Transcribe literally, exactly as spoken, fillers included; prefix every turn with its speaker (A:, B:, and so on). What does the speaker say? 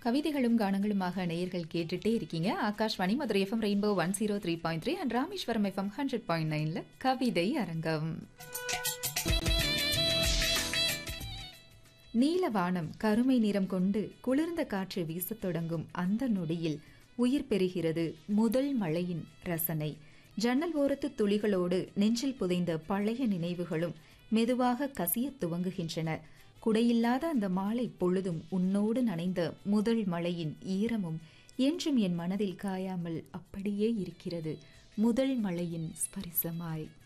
A: கவிதைகளும் கானங்களுமாக நேயர்கள் கேட்டுட்டே இருக்கீங்க. Akashvani Madurai FM rainbow one zero three point three and Rameswaram FM hundred point நைன்ல கவிதை அரங்கம். நீலவானம் கருமை நிறம் கொண்டு குளிர்ந்த காற்று வீசத் தொடங்கும் அந்த நொடியில் உயிர் பெறுகிறது முதல் மழையின் ரசனை. ஜன்னல் ஓரத்து துளிகளோடு நெஞ்சில் புதைந்த பழைய நினைவுகளும் மெதுவாக கசியத் துவங்குகின்றன. குடையில்லாத அந்த மாலை பொழுதும் உன்னோடு நனைந்த முதல் மழையின் ஈரமும் என்றும் என் மனதில் காயாமல் அப்படியே இருக்கிறது, முதல் மழையின் ஸ்பரிசமாய்.